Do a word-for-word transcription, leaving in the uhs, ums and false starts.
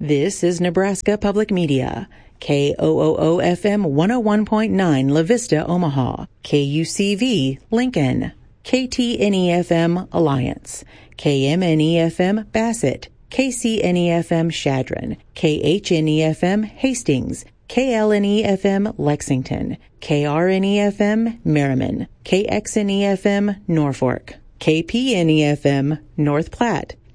This is Nebraska Public Media. K O O O F M one oh one point nine La Vista, Omaha. K U C V, Lincoln. K T N E F M, Alliance. K M N E F M, Bassett. K C N E F M, Chadron. K H N E F M, Hastings. K L N E F M, Lexington. K R N E F M, Merriman. K X N E F M, Norfolk. K P N E F M, North Platte.